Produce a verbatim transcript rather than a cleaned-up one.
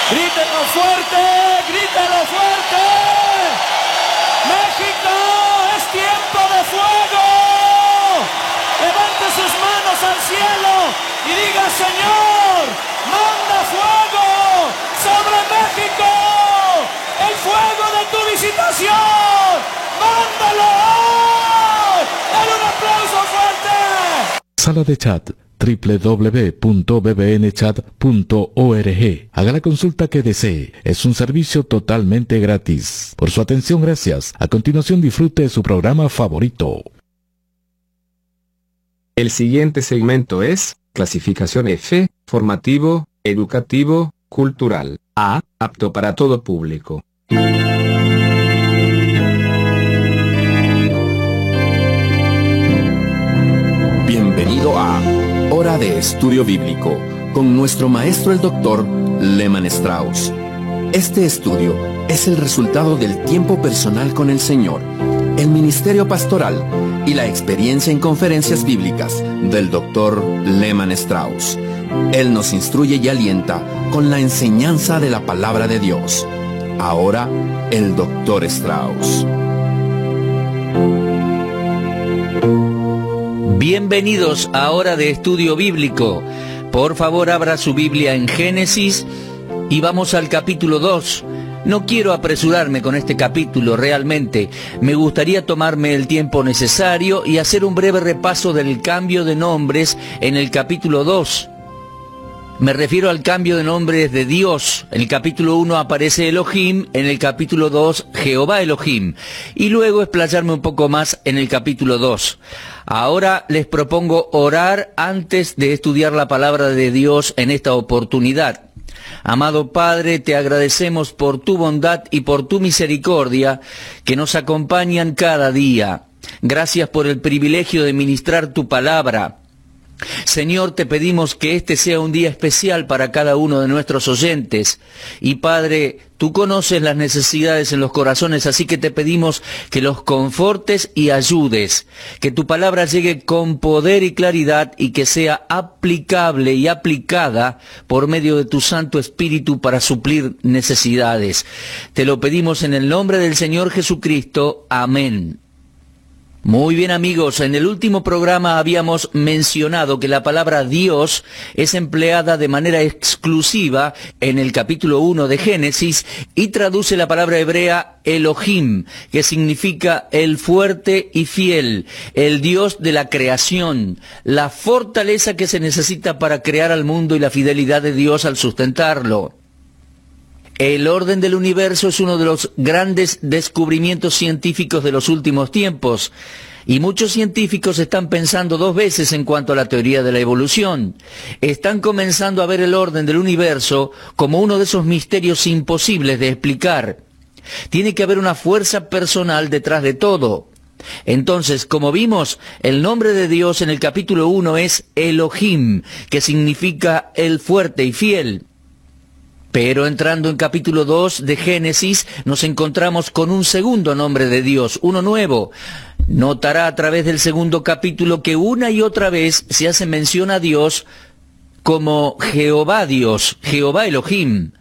Grítenlo fuerte, grítenlo fuerte. México, es tiempo de fuego. Levante sus manos al cielo y diga: Señor, manda fuego sobre México. El fuego de tu visitación, mándalo hoy. Dale un aplauso fuerte. Sala de chat doble u doble u doble u punto b b n chat punto org. Haga la consulta que desee. Es un servicio totalmente gratis. Por su atención, gracias. A continuación, disfrute de su programa favorito. El siguiente segmento es clasificación F, formativo, educativo, cultural. A, apto para todo público. Bienvenido a Hora de Estudio Bíblico, con nuestro maestro el doctor Lehman Strauss. Este estudio es el resultado del tiempo personal con el Señor, el ministerio pastoral y la experiencia en conferencias bíblicas del doctor Lehman Strauss. Él nos instruye y alienta con la enseñanza de la palabra de Dios. Ahora, el doctor Strauss. Bienvenidos a Hora de Estudio Bíblico. Por favor, abra su Biblia en Génesis y vamos al capítulo dos. No quiero apresurarme con este capítulo, realmente. Me gustaría tomarme el tiempo necesario y hacer un breve repaso del cambio de nombres en el capítulo dos. Me refiero al cambio de nombres de Dios. En el capítulo uno aparece Elohim, en el capítulo dos Jehová Elohim. Y luego explayarme un poco más en el capítulo dos. Ahora les propongo orar antes de estudiar la palabra de Dios en esta oportunidad. Amado Padre, te agradecemos por tu bondad y por tu misericordia que nos acompañan cada día. Gracias por el privilegio de ministrar tu palabra. Señor, te pedimos que este sea un día especial para cada uno de nuestros oyentes. Y Padre, tú conoces las necesidades en los corazones, así que te pedimos que los confortes y ayudes, que tu palabra llegue con poder y claridad y que sea aplicable y aplicada por medio de tu Santo Espíritu para suplir necesidades. Te lo pedimos en el nombre del Señor Jesucristo. Amén. Muy bien, amigos, en el último programa habíamos mencionado que la palabra Dios es empleada de manera exclusiva en el capítulo uno de Génesis y traduce la palabra hebrea Elohim, que significa el fuerte y fiel, el Dios de la creación, la fortaleza que se necesita para crear al mundo y la fidelidad de Dios al sustentarlo. El orden del universo es uno de los grandes descubrimientos científicos de los últimos tiempos, y muchos científicos están pensando dos veces en cuanto a la teoría de la evolución. Están comenzando a ver el orden del universo como uno de esos misterios imposibles de explicar. Tiene que haber una fuerza personal detrás de todo. Entonces, como vimos, el nombre de Dios en el capítulo uno es Elohim, que significa el fuerte y fiel. Pero entrando en capítulo dos de Génesis, nos encontramos con un segundo nombre de Dios, uno nuevo. Notará a través del segundo capítulo que una y otra vez se hace mención a Dios como Jehová Dios, Jehová Elohim.